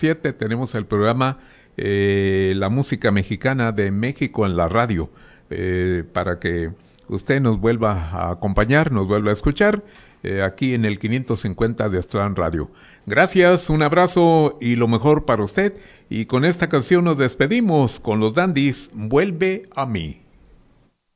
7 tenemos el programa La Música Mexicana de México en la radio, para que usted nos vuelva a acompañar, nos vuelva a escuchar aquí en el 550 de Aztlán Radio. Gracias, un abrazo y lo mejor para usted. Y con esta canción nos despedimos con los Dandies, Vuelve a mí.